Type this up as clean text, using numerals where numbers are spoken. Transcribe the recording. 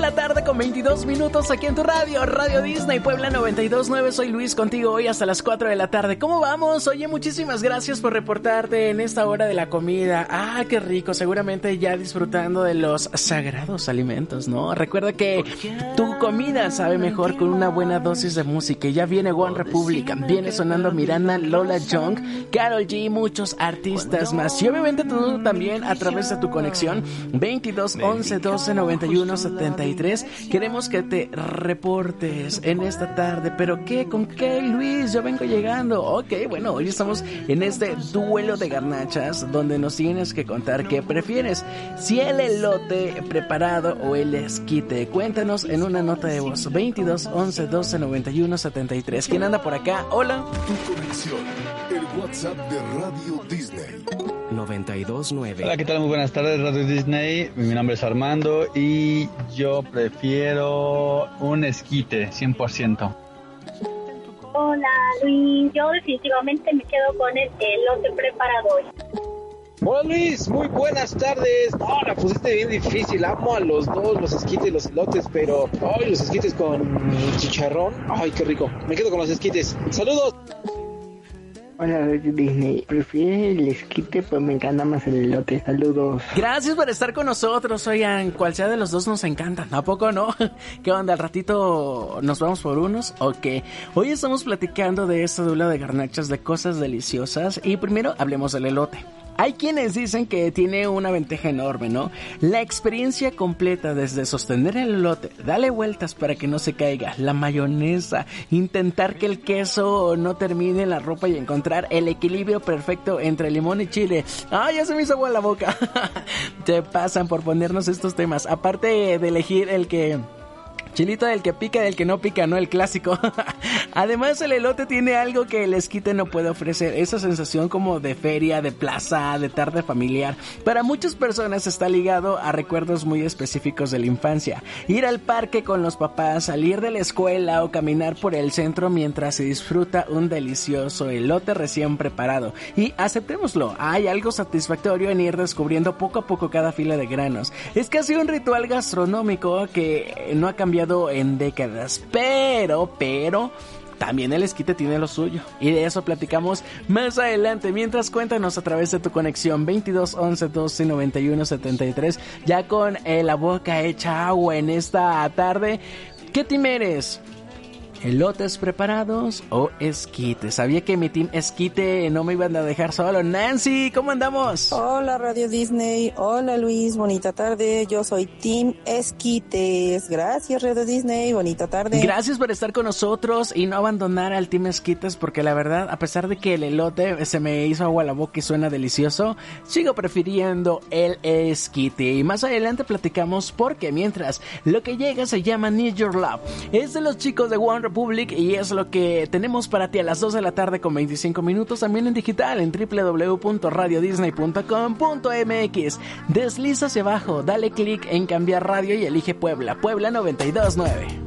la tarde con 22 minutos aquí en tu radio, Radio Disney Puebla 92.9. Soy Luis contigo hoy hasta las 4 de la tarde. ¿Cómo vamos? Oye, muchísimas gracias por reportarte en esta hora de la comida. Ah, qué rico, seguramente ya disfrutando de los sagrados alimentos, ¿no? Recuerda que tu comida sabe mejor con una buena dosis de música. Ya viene One Republic, viene sonando Miranda, Lola Young, Karol G, muchos artistas más. Y obviamente tú también a través de tu conexión 22 11 12 91 73. Queremos que te reportes en esta tarde. ¿Pero qué? ¿Con qué, Luis? Yo vengo llegando. Ok, bueno, hoy estamos en este duelo de garnachas donde nos tienes que contar qué prefieres, si el elote preparado o el esquite. Cuéntanos en una nota de voz 22 11 12 91 73. ¿Quién anda por acá? Hola. Tu conexión, el WhatsApp de Radio Disney 92.9. Hola, ¿qué tal? Muy buenas tardes, Radio Disney. Mi nombre es Armando y yo prefiero un esquite, 100%. Hola, Luis. Yo definitivamente me quedo con el elote preparado hoy. Hola Luis, muy buenas tardes. No, la pusiste bien difícil. Amo a los dos, los esquites y los elotes, pero ay, los esquites con chicharrón. Ay, qué rico. Me quedo con los esquites. Saludos. Hola, Radio Disney. ¿Prefieres el esquite? Pues me encanta más el elote. Saludos. Gracias por estar con nosotros. Oigan, cual sea de los dos nos encantan. ¿A poco no? ¿Qué onda? ¿Al ratito nos vamos por unos? Ok. Hoy estamos platicando de esta duela de garnachas, de cosas deliciosas. Y primero hablemos del elote. Hay quienes dicen que tiene una ventaja enorme, ¿no? La experiencia completa, desde sostener el elote, darle vueltas para que no se caiga, la mayonesa, intentar que el queso no termine en la ropa y encontrar el equilibrio perfecto entre limón y chile. ¡Ah, ya se me hizo agua la boca! Te pasan por ponernos estos temas. Aparte de elegir el que... chilito del que pica, del que no pica, ¿no? El clásico. Además, el elote tiene algo que el esquite no puede ofrecer. Esa sensación como de feria, de plaza, de tarde familiar. Para muchas personas está ligado a recuerdos muy específicos de la infancia. Ir al parque con los papás, salir de la escuela o caminar por el centro mientras se disfruta un delicioso elote recién preparado. Y aceptémoslo, hay algo satisfactorio en ir descubriendo poco a poco cada fila de granos. Es casi un ritual gastronómico que no ha cambiado en décadas, pero también el esquite tiene lo suyo, y de eso platicamos más adelante. Mientras, cuéntanos a través de tu conexión 22 11 12 91 73, ya con la boca hecha agua en esta tarde. ¿Qué team eres? ¿Elotes preparados o esquites? Sabía que mi team esquite no me iban a dejar solo. Nancy, ¿cómo andamos? Hola Radio Disney, hola Luis, bonita tarde. Yo soy team esquites. Gracias Radio Disney, bonita tarde. Gracias por estar con nosotros y no abandonar al team esquites, porque la verdad, a pesar de que el elote se me hizo agua a la boca y suena delicioso, sigo prefiriendo el esquite. Y más adelante platicamos porque mientras lo que llega se llama Need Your Love. Es de los chicos de One Republic y es lo que tenemos para ti a las 2 de la tarde con 25 minutos, también en digital en www.radiodisney.com.mx. Desliza hacia abajo, dale clic en cambiar radio y elige Puebla 92.9.